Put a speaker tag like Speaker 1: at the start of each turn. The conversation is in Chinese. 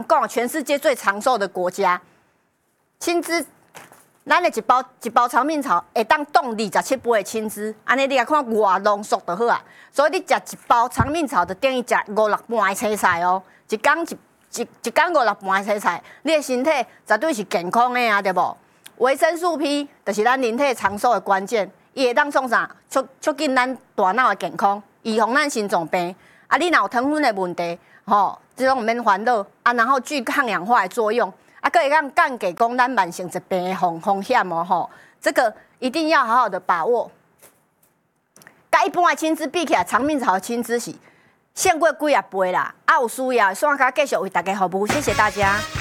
Speaker 1: 讲，全世界最长寿的国家，青枝，咱的一包长命草会当冻27杯的青枝，安尼你来看偌浓缩就好啊。所以你食一包长命草，就等于食5、6盘的青菜哦。一天5、6盘的青菜，你的身体绝对是健康的啊，对无？维生素 P 就是咱人体长寿的关键，伊会当创啥？促进咱大脑的健康，预防咱心脏病。啊，你若有糖分的问题，这种免烦恼啊，然后具抗氧化的作用，啊，可以让降低讲咱慢性疾病的风险哦，这个一定要好好的把握。甲一般的青枝比起来，长命草的青枝是胜过几啊倍啦，啊有需要的线卡继续为大家服务，谢谢大家。